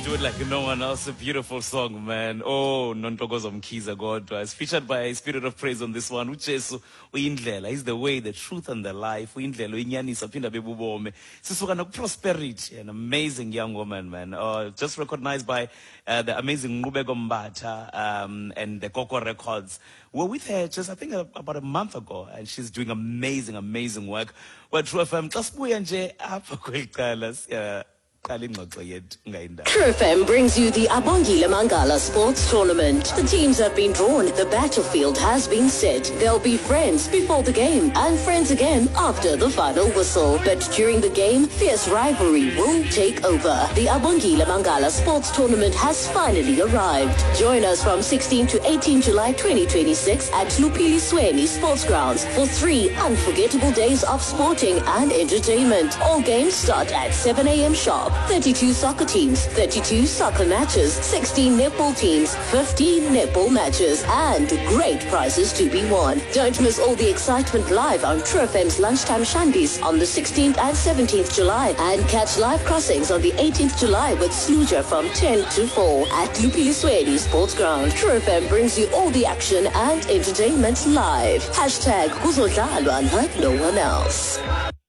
do it like no one else. A beautiful song, man. Oh, Nontokozo Mkhize Godwa. It's featured by Spirit of Praise on this one. Ujesu uyindlela. He's the way, the truth, and the life. Uyindlela uyinyaniso phinda bebubome. Sisuka prosperity. An amazing young woman, man. Just recognized by the amazing Ngubeko Mbatha and the Coco Records. We were with her just, I think, about a month ago, and she's doing amazing work. Well, True FM, xasibuya nje apha kweliqala True FM brings you the Abongile Mangala Sports Tournament. The teams have been drawn, the battlefield has been set. There'll be friends before the game and friends again after the final whistle. But during the game, fierce rivalry will take over. The Abongile Mangala Sports Tournament has finally arrived. Join us from 16 to 18 July 2026 at Lupili Sweni Sports Grounds for 3 unforgettable days of sporting and entertainment. All games start at 7 a.m. sharp. 32 soccer teams, 32 soccer matches, 16 netball teams, 15 netball matches, and great prizes to be won. Don't miss all the excitement live on True FM's Lunchtime Shandies on the 16th and 17th July, and catch live crossings on the 18th July with Sluja from 10 to 4 at Lupili Sweni Sports Ground. True FM brings you all the action and entertainment live. Hashtag Kuzodlalwa like no one else.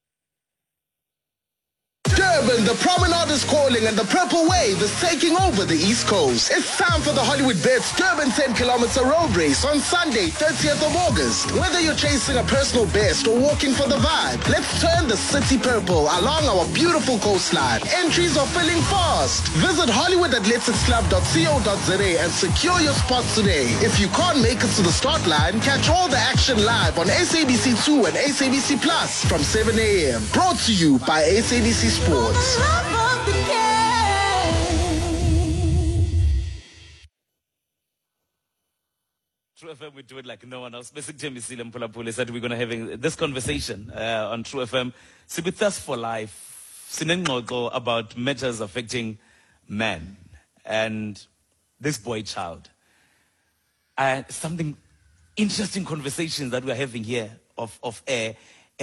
Durban, the promenade is calling and the Purple Wave is taking over the East Coast. It's time for the Hollywood Bets Durban 10-kilometer road race on Sunday, 30th of August. Whether you're chasing a personal best or walking for the vibe, let's turn the city purple along our beautiful coastline. Entries are filling fast. Visit HollywoodAthleticsClub.co.za and secure your spots today. If you can't make it to the start line, catch all the action live on SABC2 and SABC Plus from 7 a.m. Brought to you by SABC Sports. True FM, we do it like no one else. Basically, Mpulapule said we're going to have this conversation on True FM. So with us for life, Sinengxoxo about matters affecting men and this boy child. Something interesting conversations that we're having here of air. I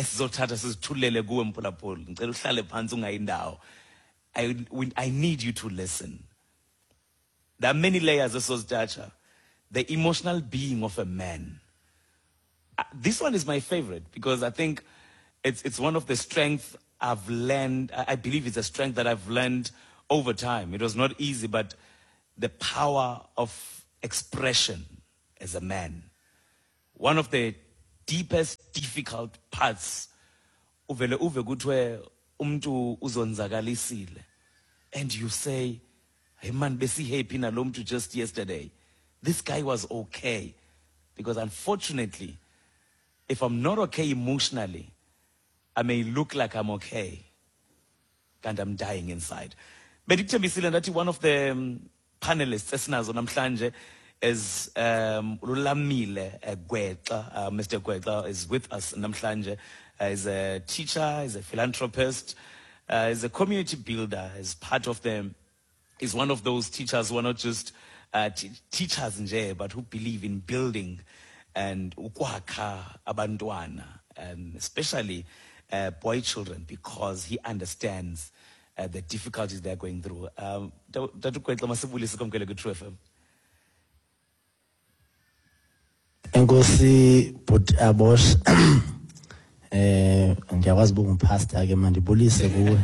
need you to listen. There are many layers of Sosdacha. The emotional being of a man. This one is my favorite because I think it's one of the strengths I've learned. I believe it's a strength that I've learned over time. It was not easy, but the power of expression as a man. One of the deepest, difficult parts uvele uve kuthiwe umuntu uzonzakalisile and you say, hey man, besi happy na lo muntu just yesterday. This guy was okay. Because unfortunately, if I'm not okay emotionally, I may look like I'm okay and I'm dying inside. But one of the panelists esinazo namhlanje is Lulamile Gwetla. Mr. Gwetla is with us namhlanje. He's a teacher, he's a philanthropist, he's a community builder, he's part of them. He's one of those teachers who are not just teachers nje, but who believe in building and ukwakha abantwana, and especially boy children, because he understands the difficulties they're going through. Dr. Gwetla, masibulise kwamkele ku True FM. Enkosi but Abosh ndiyakwazi umpastor ke mandibulise kuwe.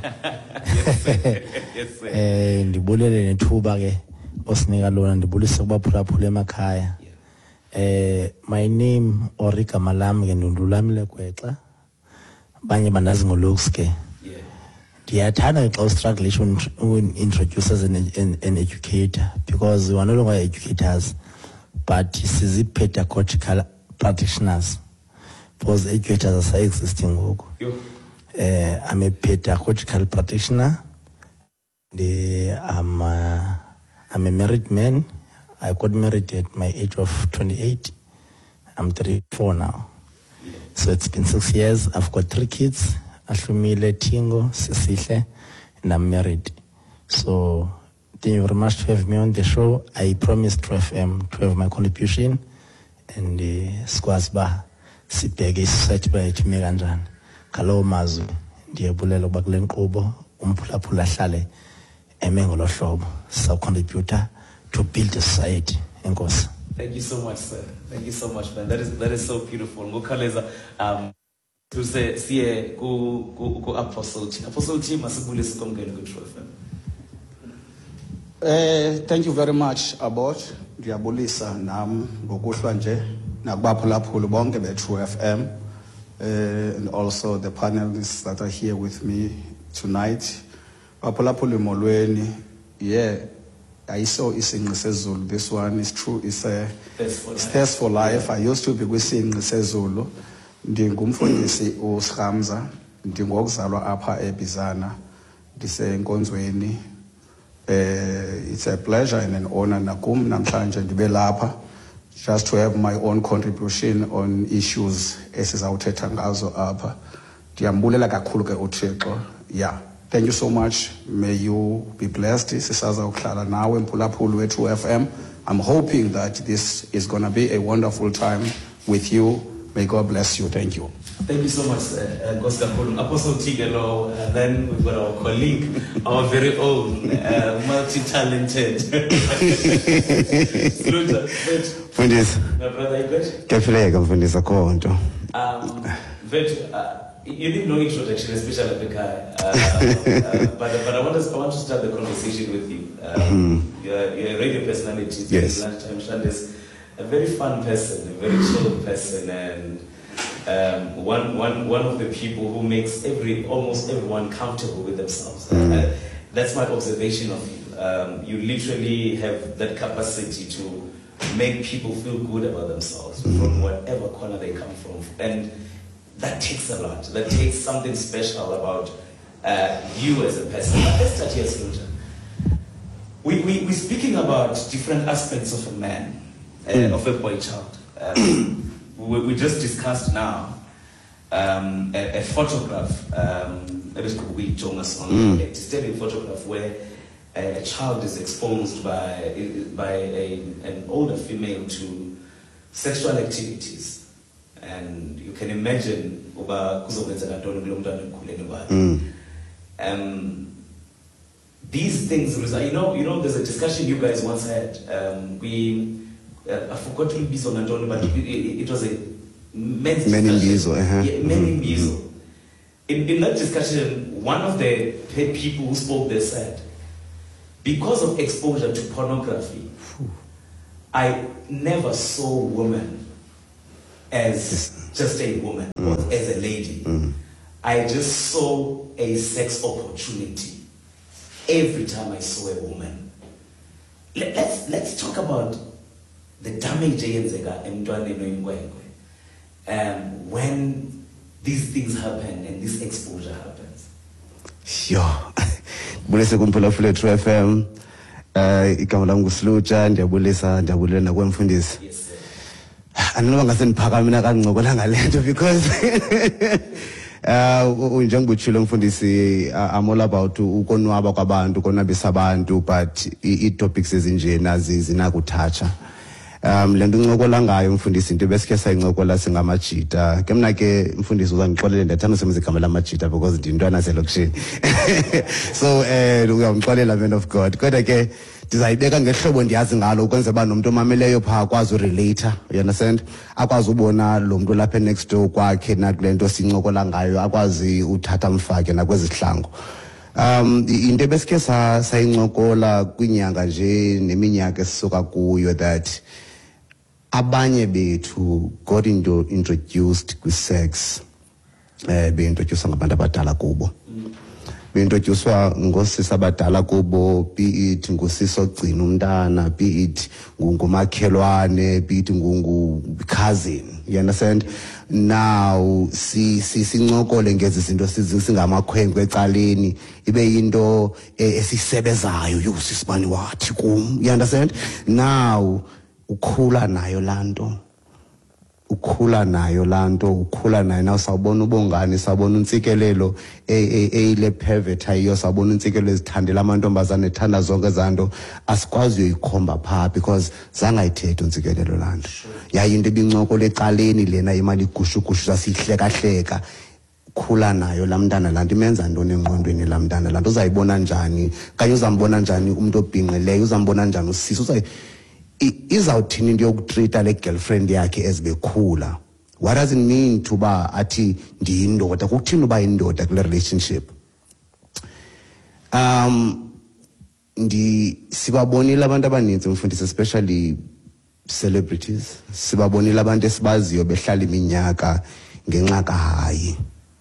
Ndibulele nethuba ke osinika lona, ndibulise kubaphulaphula emakhaya. My name Orika Malam ke Ndulamile Gwetla. Banye bandazi ngolokes ke. Ndiyathanda xa ustruggle introduce as an educator, because we are no longer educators, but sizi pedagogical practitioners, because educators are existing. I'm a pedagogical practitioner. I'm a married man. I got married at my age of 28. I'm 34 now. So it's been 6 years. I've got 3 kids. Ashumile, Tingo, Sisihle, and I'm married. So thank you very much to have me on the show. I promised to have my contribution, and Squazba Sipege Society by Chimiranjan. Kalo Mazu, Diabulela Baglen Kobo, Umphulaphula Hlale, emengolo hlobo sa contributor to build a society. Enkosi. Thank you so much, sir. Thank you so much, man. That is so beautiful. Ngokhaleza to say siye ku Apostle Team asibulise komngeni ku True FM. Thank you very much, Abot. Ndiyabulisa nam ngokuhlwa nje nakubaphulaphuli bonke be True FM, and also the panelists that are here with me tonight. Baphulaphuli molweni, yeah, I saw isingqi sezulu. This one is true. It's Thirst for Life. I used to be kwisingqi sezulu. Ndingumfundisi uShamza. Ndingokuzalwa apha eBizana. Ndisenkonzweni. It's a pleasure and an honor nakum namhlanje ndibe lapha just to have my own contribution on issues esizawuthetha ngazo apha. Ndiyambulela kakhulu ke uThixo. Yeah. Thank you so much. May you be blessed. Sisaza ukuhlala nawe mphulaphuli wethu FM. I'm hoping that this is going to be a wonderful time with you. May God bless you. Thank you. Thank you so much, Apostle Tigelo. And then we've got our colleague, our very own, multi-talented. Fundis. My brother, you good? Kefileka Fundisa Konto. You didn't know introduction, especially at the car. But I want to start the conversation with you. You're a radio personality. Yes. Lunchtime Shandes, a very fun person, a very chill person, and one of the people who makes almost everyone comfortable with themselves. That's my observation of you. You literally have that capacity to make people feel good about themselves from whatever corner they come from, and that takes a lot. That takes something special about you as a person. But let's start here, Sluja. We're speaking about different aspects of a man, of a boy child. We just discussed now a photograph, a disturbing photograph where a child is exposed by an older female to sexual activities. And you can imagine these things, you know, there's a discussion you guys once had. I forgot to be on Antonio, but it was a men's discussion. In that discussion, one of the people who spoke there said, because of exposure to pornography, I never saw women as just a woman or as a lady. I just saw a sex opportunity every time I saw a woman. Let's talk about the damage when these things happen and this exposure happens. Sure. Bulese kumphulaphuli True FM. Igama lami nguSluja, ndiyabulela nakwemfundisi. Yes, sir. Andinonga seniphakamina kancokola ngalento because njengobutshilo mfundisi, I'm all about ukonwaba kwabantu, ukonwabisa abantu, but i-topics ezinjena zinakuthatsha. Lento uncokola ngayo mfundisi into besikhe sayincokola singamajita ke mna ke mfundisi uzangixolela ndathanda usebenzisa igama lamajita because ndintwana selokishini. So uyamxolela man of God kodwa ke ndizayibeka ngehlobo ndiyazi ngalo ukwenza ba nomuntu omameleyo pha akwazi urelate, you understand, akwazi ubona lo muntu lapha next door kwakhe nakulento sincokola ngayo akwazi uthatha mfake nakwezihlango. Into besikhe sayincokola kwinyanga nje neminyaka esisuka kuyo that abanye bethu got introduced kwi-sex be-introduced ngabantu abadala kubo, be-introduced ngosisi abadala kubo, be it ngusisi ogcina umntana, be it ngumakhelwane, be it ngu-cousin, you understand. Now sincokole ngezi zinto singamakhwenkwe ecaleni ibe yinto esisebenzayo yosisibani wathi kum, you understand. Now ukhula nayo lanto, ukhula nayo nayo sawubona ubongani, sawubona untsikelelo eyile pervert ayiyo, sawubona untsikelelo ezithandela amantombazane ethanda zonke zanto asikwazi uyikhomba pha because zangayithetha untsikelelo lanto. Yayinto ebincoko lecaleni lena imali gushugushu sasihleka khula nayo lamntana lanto imenza ntoni engqondweni lamntana lanto uzayibona njani kanye uzambona njani umuntu obhinqileyo uzambona njani usisi izawuthini into yokutreata le girlfriend yakhe ezibekhula. What does it mean to ba athi ndiyindoda kuthini uba indoda kule relationship? Sibabonile abantu abaninzi mfundisi, especially celebrities, sibabonile abantu esibaziyo behlala iminyaka ngenxa kahayi.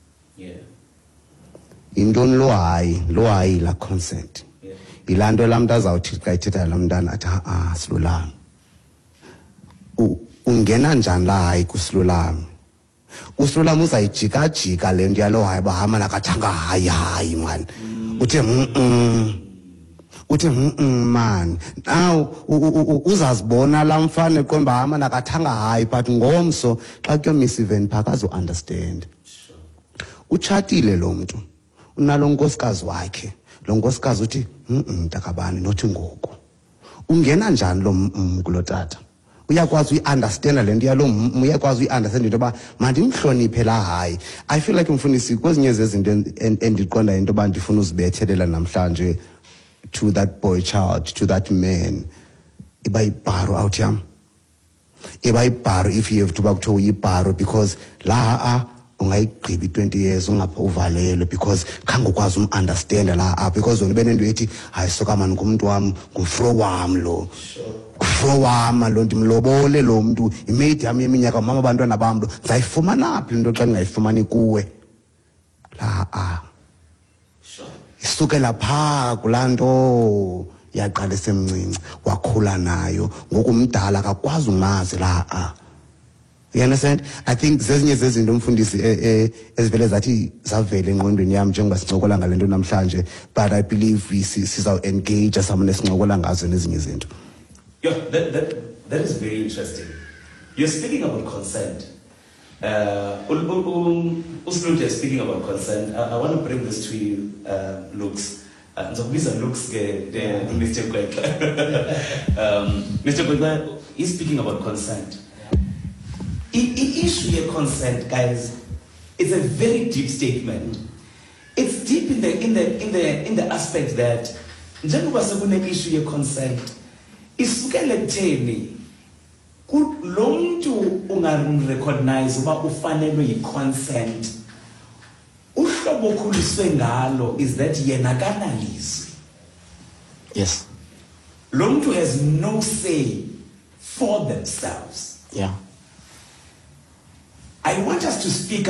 Intoni lo hayi la consent. Ilanto lamntu azawuthi xa ithetha lamntana athi silulami. Ungena njani la hayi kusilulami? Usilulami uzayijika le nto yalo hayi bahamba nakathanga hayi man. Uthi man, now uzazibona lamfana eqomba hamba nakathanga hayi, but ngomso xa kuyomisa event phakazo understand. Uchatile lo muntu, unalo nkosikazi wakhe, lo nkosikazi uthi mntakabani nothi ngoku. Ungena njani lo kulo tata? Uyakwazi uyi-understand le nto yalo uyakwazi uyi-understand into yoba mandimhloniphe la hayi. I feel like mfundisi kwezinye zezinto endiqonda into yoba ndifuna uzibethelela namhlanje to that boy child, to that man, iba yibharo out yam. Iba yibharo if you have to back to yibharo, because la ungayigqibi 20 years ungapha uvalelo because khange ukwazi understand la because wena benento ethi hayi soka man ngumuntu wami ngufro wami lo. Ufro wami lo ndimlobole lo muntu imate yami yeminyaka mama abantwana bami lo ndizayifumana phi into xa ndingayifumani kuwe la isukela phaa kulanto yaqala semncinci wakhula nayo ngokumdala akakwazi umazi la You understand? I think zezinye zezinto umfundisi ezivele zathi zavele engqondweni yami njengoba sincokola ngalento namhlanje, but I believe sizaw engage someone esincokola ngazo nezinye izinto. Yeah, that is very interesting. You're speaking about consent. Usluti is speaking about consent. I want to bring this to you, Lux. So Mr. Lux, Mr. Kwekla. Mr. Kwekla is speaking about consent. Issue of consent, guys, it's a very deep statement. It's deep in the aspect that njengoba sekune issue of consent isukele kutheni lo muntu ungarecognize uba ufanelwe yi-consent. Uhlobo okhuliswe ngalo is that yena kanalizwi. Yes. Lo muntu has no say for themselves. Yeah. I want us to speak